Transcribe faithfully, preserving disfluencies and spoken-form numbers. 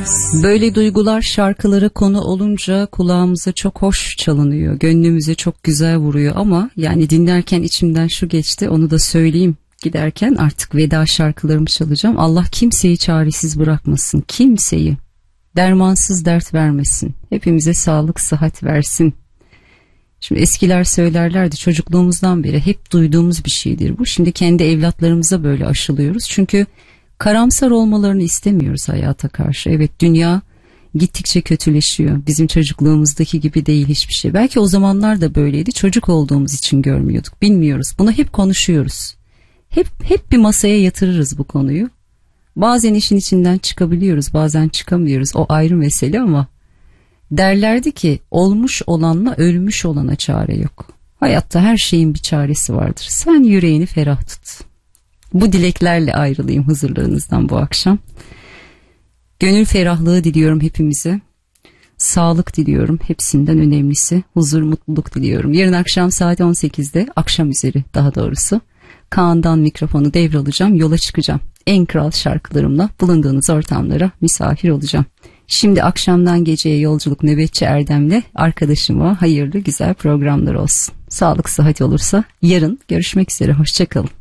Böyle duygular şarkılara konu olunca kulağımıza çok hoş çalınıyor. Gönlümüze çok güzel vuruyor ama yani dinlerken içimden şu geçti, onu da söyleyeyim. Giderken artık veda şarkılarımı çalacağım. Allah kimseyi çaresiz bırakmasın. Kimseyi. Dermansız dert vermesin. Hepimize sağlık, sıhhat versin. Şimdi eskiler söylerlerdi, çocukluğumuzdan beri hep duyduğumuz bir şeydir bu. Şimdi kendi evlatlarımıza böyle aşılıyoruz. Çünkü karamsar olmalarını istemiyoruz hayata karşı. Evet, dünya gittikçe kötüleşiyor. Bizim çocukluğumuzdaki gibi değil hiçbir şey. Belki o zamanlar da böyleydi. Çocuk olduğumuz için görmüyorduk. Bilmiyoruz. Bunu hep konuşuyoruz. Hep hep bir masaya yatırırız bu konuyu. Bazen işin içinden çıkabiliyoruz, bazen çıkamıyoruz. O ayrı mesele ama derlerdi ki olmuş olanla ölmüş olana çare yok. Hayatta her şeyin bir çaresi vardır. Sen yüreğini ferah tut. Bu dileklerle ayrılayım huzurlarınızdan bu akşam. Gönül ferahlığı diliyorum hepimize. Sağlık diliyorum, hepsinden önemlisi. Huzur, mutluluk diliyorum. Yarın akşam saat on sekizde, akşam üzeri daha doğrusu, Kaan'dan mikrofonu devralacağım, yola çıkacağım. En kral şarkılarımla bulunduğunuz ortamlara misafir olacağım. Şimdi akşamdan geceye yolculuk nöbetçi Erdem'le arkadaşıma hayırlı güzel programlar olsun. Sağlık sıhhat olursa yarın görüşmek üzere, hoşçakalın.